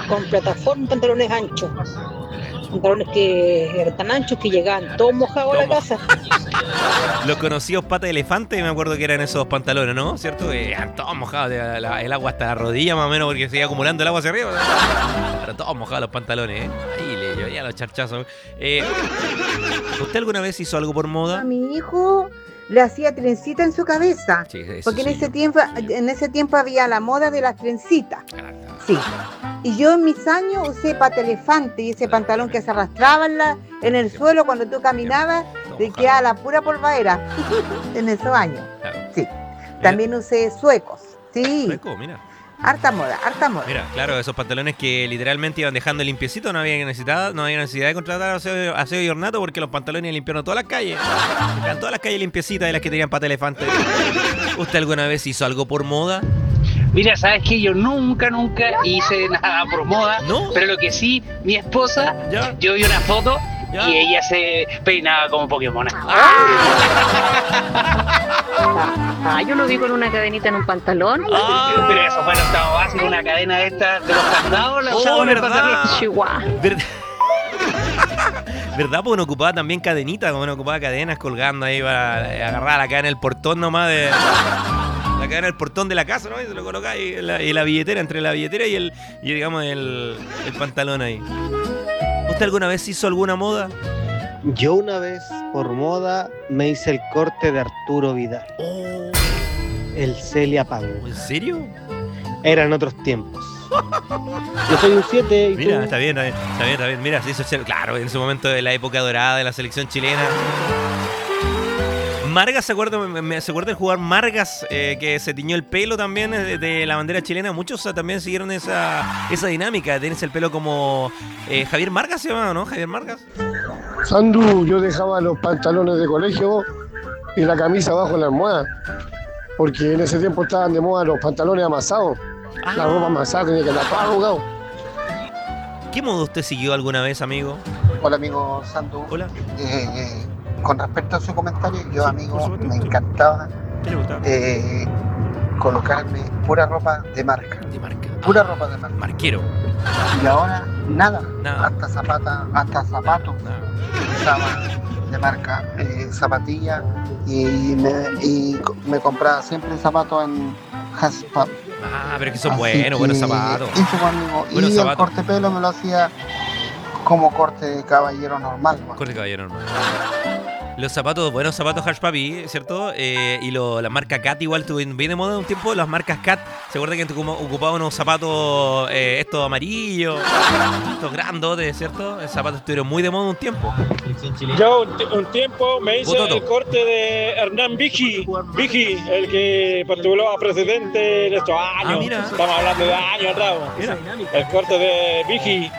con plataforma, pantalones anchos. Pantalones que eran tan anchos que llegaban todos mojados a la casa. Los conocidos pata de elefante, me acuerdo que eran esos pantalones, ¿no? ¿Cierto? Eran todos mojados, el agua hasta la rodilla más o menos, porque se iba acumulando el agua hacia arriba. Pero todos mojados los pantalones, ¿eh? Ahí le llovía los charchazos. ¿Usted alguna vez hizo algo por moda? A mi hijo le hacía trencita en su cabeza, Sí, eso porque sí. en ese tiempo había la moda de las trencitas. Sí. Y yo en mis años usé pata elefante y ese pantalón que se arrastraba en el suelo cuando tú caminabas, te quedaba la pura polvadera en esos años. Claro. Sí. También usé suecos. Sí. Sueco, mira. Harta moda, harta moda. Mira, claro, esos pantalones que literalmente iban dejando limpiecito, no había necesidad de contratar aseo y ornato porque los pantalones limpiaron todas las calles. Eran todas las calles limpiecitas de las que tenían pata de elefante. ¿Usted alguna vez hizo algo por moda? Mira, sabes que yo nunca hice nada por moda, ¿No? pero lo que sí, mi esposa, ¿Ya? yo vi una foto ¿Ya? y ella se peinaba como Pokémon. Ah, yo lo vi con una cadenita en un pantalón. Pero eso fue el octavo básico, una cadena de estas de los candados, la usaba ¡Oh, en el verdad! pantalón. Chihuahua. ¿Verdad? Porque uno ocupaba también cadenitas, uno ocupaba cadenas colgando ahí para agarrar la cadena del portón nomás de... La cadena del portón de la casa, ¿no? Y se lo colocaba y la billetera, entre la billetera y digamos el pantalón ahí. ¿Usted alguna vez hizo alguna moda? Yo una vez, por moda, me hice el corte de Arturo Vidal, Oh, el Celia Pango. ¿en serio? Eran otros tiempos. Yo soy un 7 y Mira, tú... está bien. Mira, se hizo claro, en ese momento de la época dorada de la selección chilena. Margas, ¿se acuerdan de jugar Margas, que se tiñó el pelo también de la bandera chilena? Muchos también siguieron esa dinámica de tenerse el pelo como Javier Margas, ¿se llama, no? Javier Margas. Sandu, yo dejaba los pantalones de colegio y la camisa abajo en la almohada, porque en ese tiempo estaban de moda los pantalones amasados. La ropa amasada tenía que estar todo arrugado. ¿Qué modo usted siguió alguna vez, amigo? Hola amigo Sandu. Hola. Con respecto a su comentario, yo Sí, amigo por supuesto, me sí. encantaba ¿Qué le gustaba? colocarme pura ropa de marca. De marca. Pura ropa de marca. Marquero. Y ahora nada. Nada. Hasta zapatos usaba de marca, zapatillas y me compraba siempre zapatos en Haspa. Ah, pero que son buenos zapatos. Eso fue, amigo. Buenos Y zapatos. el corte de pelo me lo hacía como corte de caballero normal. ¿No? Corte caballero, hermano. Los zapatos, buenos zapatos Hush Papi, ¿cierto? Y la marca Cat igual estuvo bien de moda un tiempo. Las marcas Cat, ¿se acuerdan que ocupaban unos zapatos estos amarillos, estos grandotes, ¿cierto? Los zapatos estuvieron muy de moda un tiempo. Yo un tiempo me hice Bototo. el corte de Hernán Vigi, el que postuló a presidente en estos años. Ah, mira. Estamos hablando de años atrás. Mira. El corte de Vigi.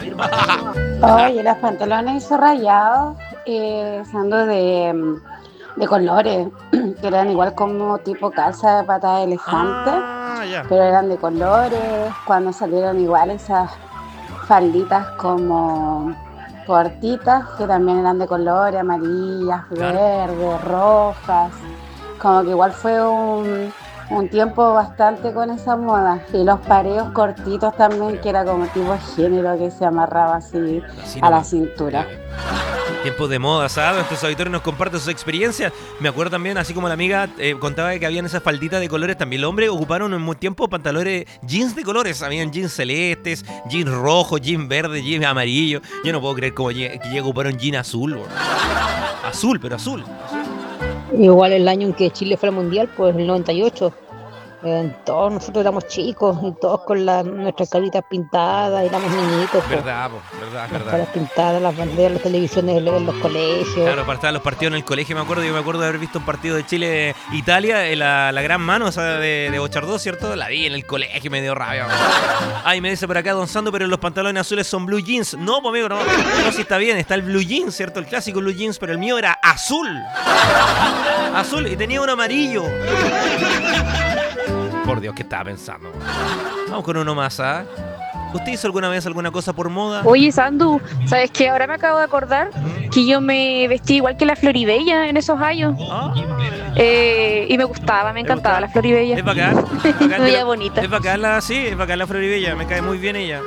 Oye, los pantalones hizo rayados, usando de colores, que eran igual como tipo calza de pata de elefante, Ah, ya. pero eran de colores. Cuando salieron igual esas falditas como cortitas, que también eran de colores, amarillas, Claro. verdes, rojas, como que igual fue un tiempo bastante con esa moda. Y los pareos cortitos también, que era como tipo género que se amarraba así Así a la nomás. cintura. Tiempos de moda, ¿sabes? Nuestros auditores nos comparten sus experiencias. Me acuerdo también, así como la amiga contaba que habían esas falditas de colores, también los hombres ocuparon en un tiempo pantalones, jeans de colores. Habían jeans celestes, jeans rojos, jeans verdes, jeans amarillos. Yo no puedo creer como que ya ocuparon jeans azul, bro. Azul, pero azul. Igual el año en que Chile fue al Mundial, pues el 98. Todos nosotros éramos chicos y todos con nuestras caritas pintadas, éramos niñitos. Pues. Verdad, Las verdad. caras pintadas, las banderas, las televisiones en los colegios. Claro, para estar los partidos en el colegio, yo me acuerdo de haber visto un partido de Chile-Italia, la gran mano esa de Bochardó, ¿cierto? La vi en el colegio, me dio rabia. Ay, me dice por acá Don Sando, pero los pantalones azules son blue jeans. No, pues amigo, no, sí está bien, está el blue jeans, ¿cierto? El clásico blue jeans, pero el mío era azul. Azul y tenía un amarillo. Por Dios, ¿qué estaba pensando? Vamos con uno más, ¿ah? ¿Usted hizo alguna vez alguna cosa por moda? Oye, Sandu, ¿sabes qué? Ahora me acabo de acordar que yo me vestí igual que la Floribella en esos años. ¿Ah? Y me gustaba, me encantaba la Floribella. Es bacán. Me veía bonita. Es bacán la Floribella, me cae muy bien ella.